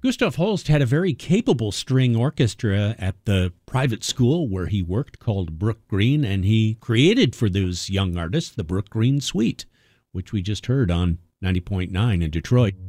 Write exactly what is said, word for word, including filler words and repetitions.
Gustav Holst had a very capable string orchestra at the private school where he worked called Brook Green, and he created for those young artists the Brook Green Suite, which we just heard on ninety point nine in Detroit.